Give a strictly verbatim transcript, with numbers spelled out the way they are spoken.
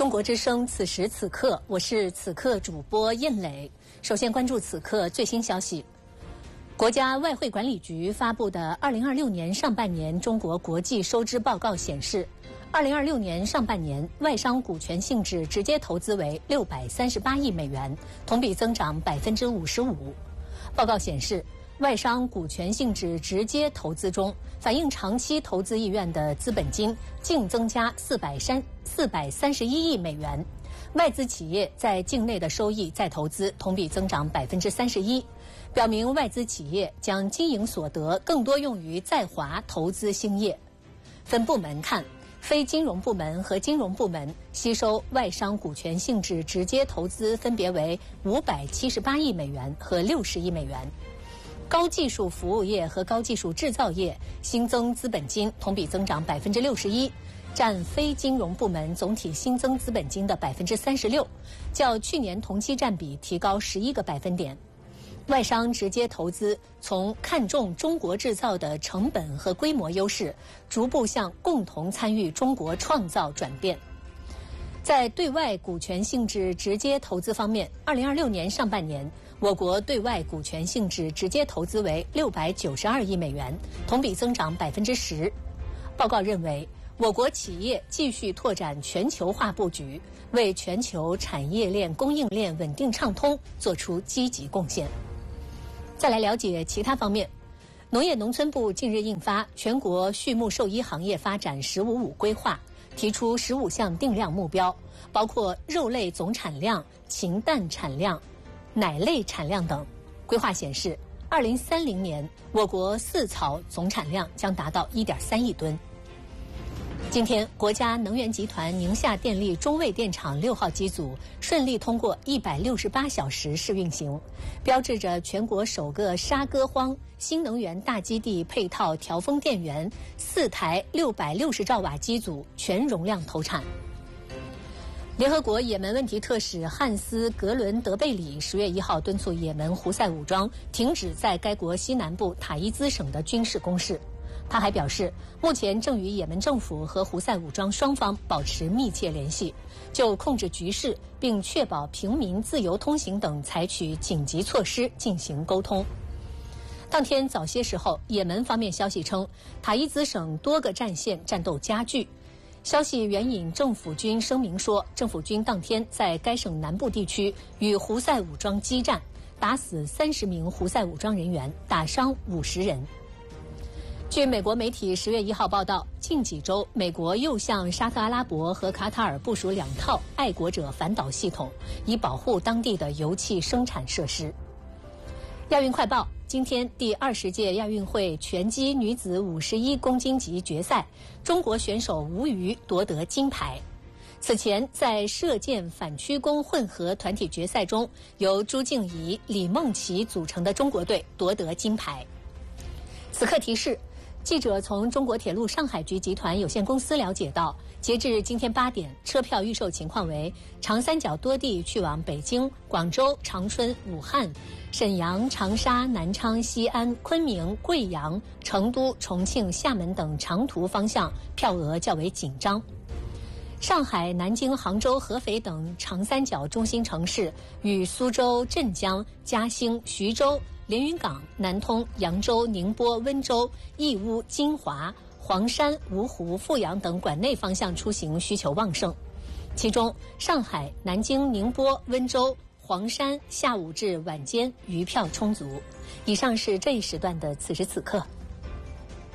中国之声，此时此刻，我是此刻主播印磊。首先关注此刻最新消息。国家外汇管理局发布的二零二六年上半年中国国际收支报告显示，二零二六年上半年外商股权性质直接投资为六百三十八亿美元，同比增长百分之五十五。报告显示，外商股权性质直接投资中，反映长期投资意愿的资本金净增加四百三四百三十一亿美元，外资企业在境内的收益再投资同比增长百分之三十一，表明外资企业将经营所得更多用于在华投资兴业。分部门看，非金融部门和金融部门吸收外商股权性质直接投资分别为五百七十八亿美元和六十亿美元。高技术服务业和高技术制造业新增资本金同比增长百分之六十一，占非金融部门总体新增资本金的百分之三十六，较去年同期占比提高十一个百分点。外商直接投资从看重中国制造的成本和规模优势，逐步向共同参与中国创造转变。在对外股权性质直接投资方面，二零二六年上半年，我国对外股权性质直接投资为六百九十二亿美元，同比增长百分之十。报告认为，我国企业继续拓展全球化布局，为全球产业链供应链稳定畅通做出积极贡献。再来了解其他方面，农业农村部近日印发《全国畜牧兽医行业发展“十五五”规划》，提出十五项定量目标，包括肉类总产量、禽蛋产量、奶类产量等。规划显示，二零三零年我国饲草总产量将达到一点三亿吨。今天，国家能源集团宁夏电力中卫电厂六号机组顺利通过一百六十八小时试运行，标志着全国首个沙歌荒新能源大基地配套调峰电源四台六百六十兆瓦机组全容量投产。联合国也门问题特使汉斯·格伦德贝里十月一号敦促也门胡塞武装停止在该国西南部塔伊兹省的军事攻势。他还表示，目前正与也门政府和胡塞武装双方保持密切联系，就控制局势并确保平民自由通行等采取紧急措施进行沟通。当天早些时候，也门方面消息称，塔伊兹省多个战线战斗加剧。消息援引政府军声明说，政府军当天在该省南部地区与胡塞武装激战，打死三十名胡塞武装人员，打伤五十人。据美国媒体十月一号报道，近几周，美国又向沙特阿拉伯和卡塔尔部署两套爱国者反导系统，以保护当地的油气生产设施。亚运快报，今天第二十届亚运会拳击女子五十一公斤级决赛，中国选手吴瑜夺得金牌。此前，在射箭反曲弓混合团体决赛中，由朱静怡、李梦琪组成的中国队夺得金牌。此刻提示，记者从中国铁路上海局集团有限公司了解到，截至今天八点，车票预售情况为：长三角多地去往北京、广州、长春、武汉、沈阳、长沙、南昌、西安、昆明、贵阳、成都、重庆、厦门等长途方向票额较为紧张。上海、南京、杭州、合肥等长三角中心城市与苏州、镇江、嘉兴、徐州、连云港、南通、扬州、宁波、温州、义乌、金华、黄山、芜湖、阜阳等管内方向出行需求旺盛。其中，上海、南京、宁波、温州、黄山下午至晚间余票充足。以上是这一时段的此时此刻。